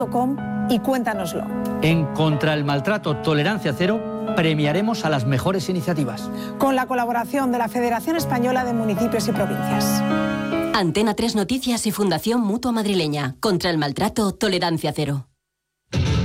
y cuéntanoslo. En Contra el Maltrato, Tolerancia Cero, premiaremos a las mejores iniciativas. Con la colaboración de la Federación Española de Municipios y Provincias. Antena 3 Noticias y Fundación Mutua Madrileña. Contra el Maltrato, Tolerancia Cero.